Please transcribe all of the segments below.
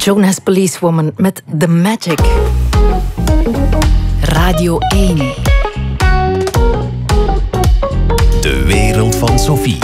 Jonas Policewoman met The Magic. Radio 1. De wereld van Sophie.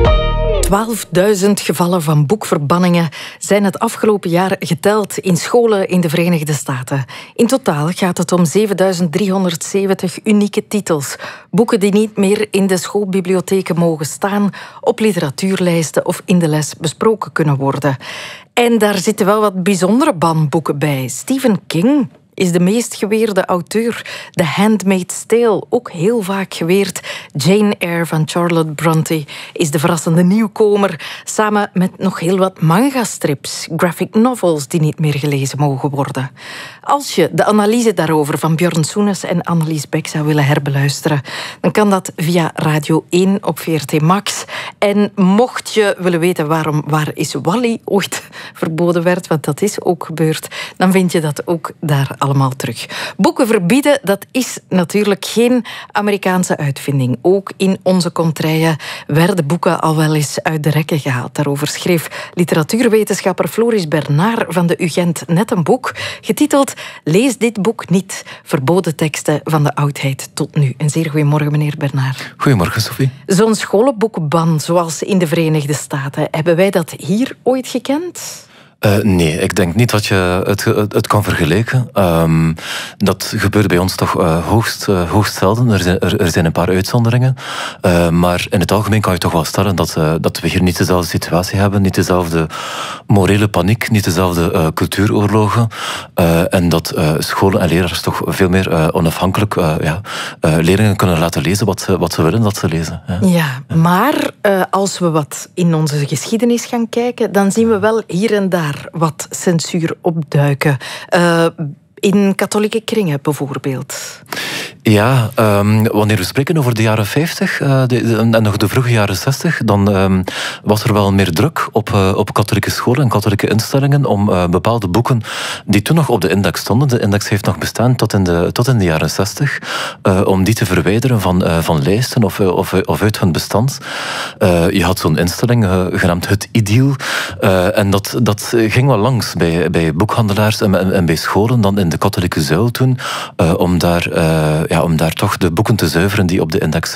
12.000 gevallen van boekverbanningen zijn het afgelopen jaar geteld in scholen in de Verenigde Staten. In totaal gaat het om 7.370 unieke titels. Boeken die niet meer in de schoolbibliotheken mogen staan, op literatuurlijsten of in de les besproken kunnen worden. En daar zitten wel wat bijzondere banboeken bij. Stephen King is de meest geweerde auteur. The Handmaid's Tale, ook heel vaak geweerd. Jane Eyre van Charlotte Bronte is de verrassende nieuwkomer, samen met nog heel wat mangastrips, graphic novels die niet meer gelezen mogen worden. Als je de analyse daarover van Björn Soenens en Annelies Beck zou willen herbeluisteren, dan kan dat via Radio 1 op VRT Max. En mocht je willen weten waarom Waar is Wally ooit verboden werd, want dat is ook gebeurd, dan vind je dat ook daar allemaal terug. Boeken verbieden, dat is natuurlijk geen Amerikaanse uitvinding. Ook in onze contraien werden boeken al wel eens uit de rekken gehaald. Daarover schreef literatuurwetenschapper Floris Bernard van de UGent net een boek, getiteld Lees dit boek niet. Verboden teksten van de oudheid tot nu. Een zeer goedemorgen, meneer Bernard. Goedemorgen, Sophie. Zo'n scholenboekban, zoals in de Verenigde Staten, hebben wij dat hier ooit gekend? Nee, ik denk niet dat je het kan vergelijken. Dat gebeurt bij ons toch hoogst zelden. Er zijn een paar uitzonderingen. Maar in het algemeen kan je toch wel stellen dat we hier niet dezelfde situatie hebben, niet dezelfde morele paniek, niet dezelfde cultuuroorlogen. En dat scholen en leraars toch veel meer onafhankelijk leerlingen kunnen laten lezen wat ze willen dat ze lezen. Ja, maar als we wat in onze geschiedenis gaan kijken, dan zien we wel hier en daar wat censuur opduiken. In katholieke kringen bijvoorbeeld. Ja, wanneer we spreken over de jaren 50 en nog de vroege jaren 60, dan was er wel meer druk op katholieke scholen en katholieke instellingen om bepaalde boeken die toen nog op de index stonden, de index heeft nog bestaan tot in de jaren 60, om die te verwijderen van lijsten of uit hun bestand. Je had zo'n instelling genaamd Het Idyll, en dat ging wel langs bij boekhandelaars en bij scholen dan in de katholieke zuil toen, om daar toch de boeken te zuiveren die op de index